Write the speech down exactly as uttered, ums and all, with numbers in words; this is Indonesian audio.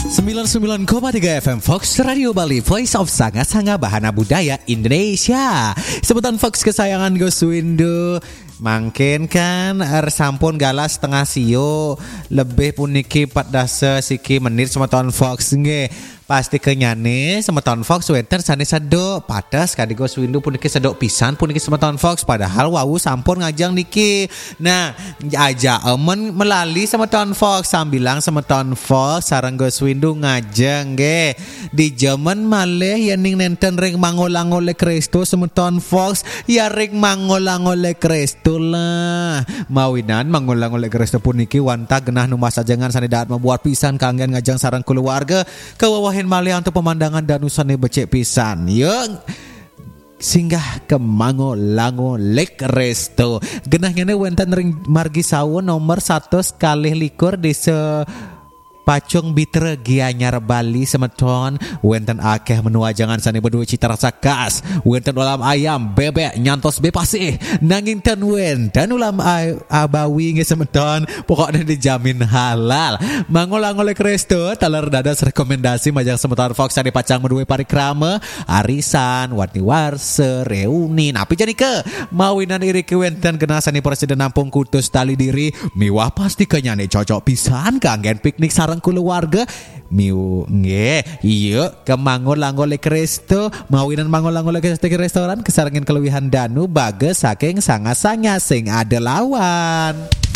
sembilan puluh sembilan koma tiga F M Fox Radio Bali, Voice of Sanga-Sanga Bahana Budaya Indonesia. Sebutan Fox kesayangan Gus Windu. Mangkin kan er sampun galas setengah sio lebih puniki empat dasa siki menit semeton Fox nge pasti kenyane semeton Fox wenter sane sedok padas kadi Gus Windu puniki sedok pisan puniki semeton Fox padahal wau sampun ngajang niki. Nah aja emen melali semeton Fox sambilang semeton Fox sareng Gus Windu ngajeng nge di jaman malih yening nenten ring mangolang-oleh Kristus semeton Fox ya ring mangolang-oleh Kristus lah mawinan mangulang oleh Kristus puniki wanta genah numas ajangan sane daat membuat pisan kangen ngajang sareng keluarga kewawahin malih untuk pemandangan dan usane becek pisan yuk singgah ke Mangolango Lake Resto genah ngene wonten ring margi sawu nomor satu kalih likur desa Pacung Bitra Gianyar Bali semeton wenten akeh menu ajangan sane berdua cita rasa khas wenten ulam ayam bebek nyantos bepasih nanging ten wenten ulam ay- abawi nge semeton pokoknya dijamin halal. Mangolang oleh Kristo taler dadas rekomendasi majang semeton Fox di pacang medue parikrama arisan warni warse reuni napi jadi ke mawinan iri ke wenten genasani presiden Nampung Kutus tali diri miwah pasti kenyane cocok pisan kanggen piknik sareng keluarga miu nge iya ke Mangolango Lake Resto mawinan Mangolango Lake Resto restoran kesarengin keluwihan danu bagus saking sanga-sanga sing ada lawan.